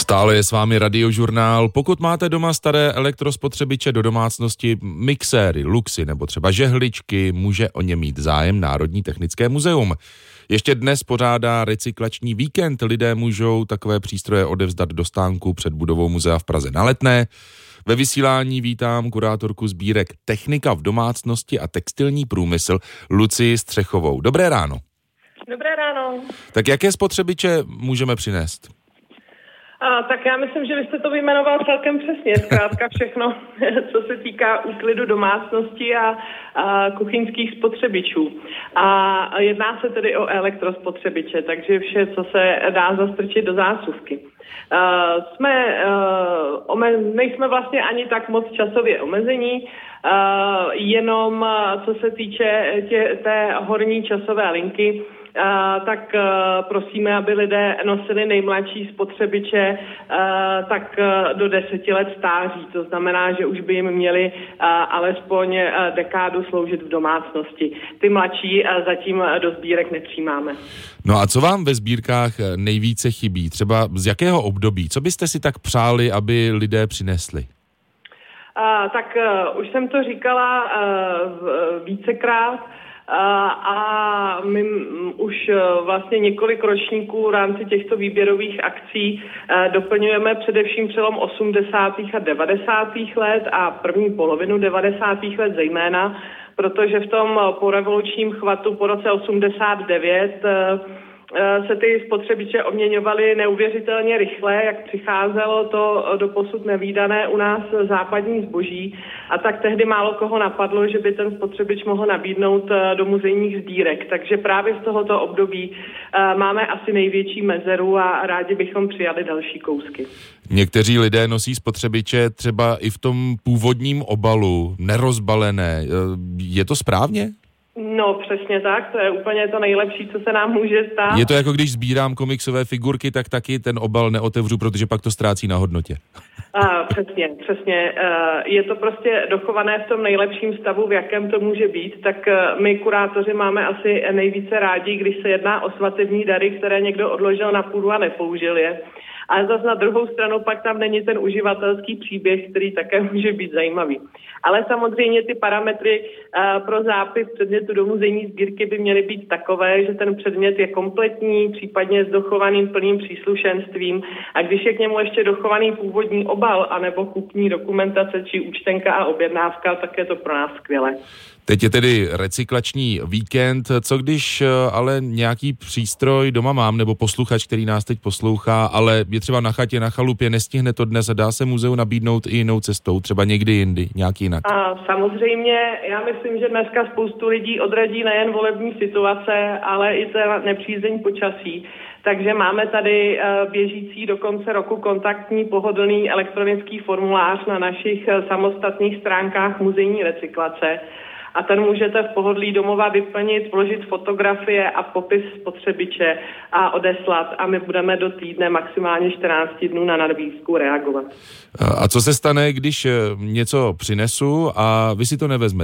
Stále je s vámi Radiožurnál. Pokud máte doma staré elektrospotřebiče do domácnosti, mixéry, luxy nebo třeba žehličky, může o ně mít zájem Národní technické muzeum. Ještě dnes pořádá recyklační víkend. Lidé můžou takové přístroje odevzdat do stánku před budovou muzea v Praze na Letné. Ve vysílání vítám kurátorku sbírek Technika v domácnosti a textilní průmysl Lucii Střechovou. Dobré ráno. Dobré ráno. Tak jaké spotřebiče můžeme přinést? Tak já myslím, že vy jste to vyjmenoval celkem přesně. Zkrátka všechno, co se týká úklidu domácnosti a kuchyňských spotřebičů. A jedná se tedy o elektrospotřebiče, takže vše, co se dá zastrčit do zásuvky. Nejsme vlastně ani tak moc časově omezení, jenom co se týče té horní časové linky, tak prosíme, aby lidé nosili nejmladší spotřebiče tak do 10 let stáří. To znamená, že už by jim měli alespoň dekádu sloužit v domácnosti. Ty mladší zatím do sbírek nepřijímáme. No a co vám ve sbírkách nejvíce chybí? Třeba z jakého období? Co byste si tak přáli, aby lidé přinesli? Tak už jsem to říkala vícekrát. A my už vlastně několik ročníků v rámci těchto výběrových akcí doplňujeme především přelom 80. a 90. let a první polovinu 90. let zejména, protože v tom porevolučním chvatu po roce 89 se ty spotřebiče obměňovaly neuvěřitelně rychle, jak přicházelo to doposud nevídané u nás západní zboží. A tak tehdy málo koho napadlo, že by ten spotřebič mohl nabídnout do muzejních sbírek. Takže právě z tohoto období máme asi největší mezeru a rádi bychom přijali další kousky. Někteří lidé nosí spotřebiče třeba i v tom původním obalu, nerozbalené. Je to správně? No, přesně tak, to je úplně to nejlepší, co se nám může stát. Je to jako když sbírám komiksové figurky, tak taky ten obal neotevřu, protože pak to ztrácí na hodnotě. Přesně. Je to prostě dochované v tom nejlepším stavu, v jakém to může být, tak my kurátoři máme asi nejvíce rádi, když se jedná o svatební dary, které někdo odložil na půdu a nepoužil je. Ale zase na druhou stranu pak tam není ten uživatelský příběh, který také může být zajímavý. Ale samozřejmě ty parametry pro zápis předmětu do muzejní sbírky by měly být takové, že ten předmět je kompletní, případně s dochovaným plným příslušenstvím. A když je k němu ještě dochovaný původní obal anebo kupní dokumentace či účtenka a objednávka, tak je to pro nás skvělé. Teď je tedy recyklační víkend. Co když ale nějaký přístroj doma mám, nebo posluchač, který nás teď poslouchá, ale je třeba na chatě, na chalupě, nestihne to dnes a dá se muzeu nabídnout i jinou cestou, třeba někdy jindy, nějak jinak? Samozřejmě, já myslím, že dneska spoustu lidí odradí nejen volební situace, ale i ta nepřízeň počasí. Takže máme tady běžící do konce roku kontaktní pohodlný elektronický formulář na našich samostatných stránkách muzejní recyklace. A ten můžete v pohodlí domova vyplnit, vložit fotografie a popis spotřebiče a odeslat. A my budeme do týdne maximálně 14 dnů na nabídku reagovat. A co se stane, když něco přinesu a vy si to nevezmete?